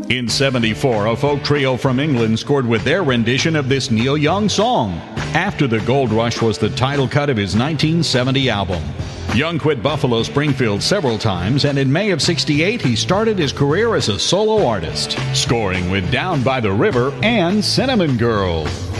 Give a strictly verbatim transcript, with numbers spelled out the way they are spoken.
In seventy-four, a folk trio from England scored with their rendition of this Neil Young song. After the Gold Rush was the title cut of his nineteen seventy album. Young quit Buffalo Springfield several times, and in May of sixty-eight, he started his career as a solo artist, scoring with Down by the River and Cinnamon Girl.